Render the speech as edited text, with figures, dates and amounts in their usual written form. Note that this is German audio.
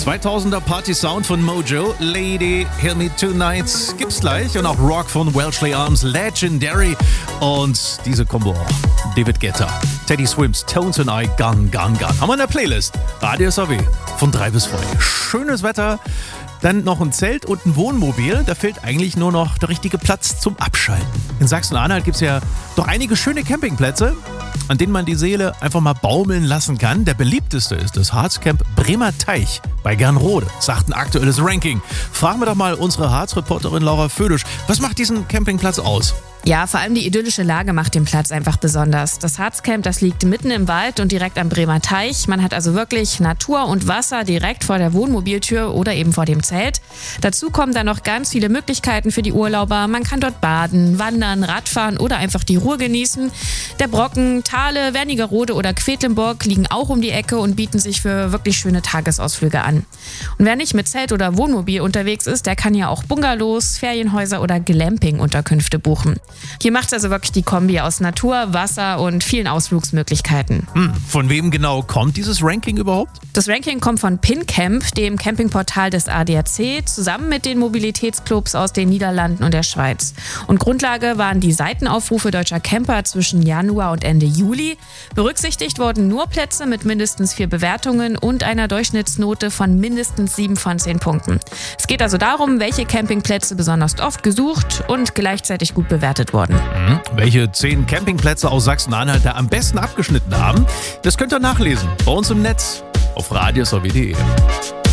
2000er Party-Sound von Mojo, Lady, Hear Me Tonight gibt's gleich und auch Rock von Welshly Arms, Legendary und diese Kombo auch, David Guetta, Teddy Swims, Tones and I, Gun, Gun, Gun. Haben wir in der Playlist, Radio SAW, von 3 bis 5. Schönes Wetter, dann noch ein Zelt und ein Wohnmobil, da fehlt eigentlich nur noch der richtige Platz zum Abschalten. In Sachsen-Anhalt gibt's ja doch einige schöne Campingplätze, an denen man die Seele einfach mal baumeln lassen kann. Der beliebteste ist das Harzcamp Bremer Teich bei Gernrode, sagt ein aktuelles Ranking. Fragen wir doch mal unsere Harz-Reporterin Laura Födisch, was macht diesen Campingplatz aus? Ja, vor allem die idyllische Lage macht den Platz einfach besonders. Das Harzcamp, das liegt mitten im Wald und direkt am Bremer Teich. Man hat also wirklich Natur und Wasser direkt vor der Wohnmobiltür oder eben vor dem Zelt. Dazu kommen dann noch ganz viele Möglichkeiten für die Urlauber. Man kann dort baden, wandern, Radfahren oder einfach die Ruhe genießen. Der Brocken, Thale, Wernigerode oder Quedlinburg liegen auch um die Ecke und bieten sich für wirklich schöne Tagesausflüge an. Und wer nicht mit Zelt oder Wohnmobil unterwegs ist, der kann ja auch Bungalows, Ferienhäuser oder Glamping-Unterkünfte buchen. Hier macht es also wirklich die Kombi aus Natur, Wasser und vielen Ausflugsmöglichkeiten. Von wem genau kommt dieses Ranking überhaupt? Das Ranking kommt von PinCamp, dem Campingportal des ADAC, zusammen mit den Mobilitätsclubs aus den Niederlanden und der Schweiz. Und Grundlage waren die Seitenaufrufe deutscher Camper zwischen Januar und Ende Juli. Berücksichtigt wurden nur Plätze mit mindestens 4 Bewertungen und einer Durchschnittsnote von mindestens 7 von 10 Punkten. Es geht also darum, welche Campingplätze besonders oft gesucht und gleichzeitig gut bewertet wurden. Welche 10 Campingplätze aus Sachsen-Anhalt da am besten abgeschnitten haben, das könnt ihr nachlesen bei uns im Netz auf radiosaw.de.